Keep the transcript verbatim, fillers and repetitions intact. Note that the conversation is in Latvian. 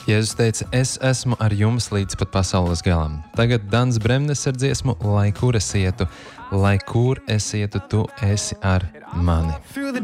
Jēzus teica, es esmu ar jums līdz pat pasaules galam. Tagad Dans Bremnes ar dziesmu, lai kur es ietu, lai kur es ietu, tu esi ar mani.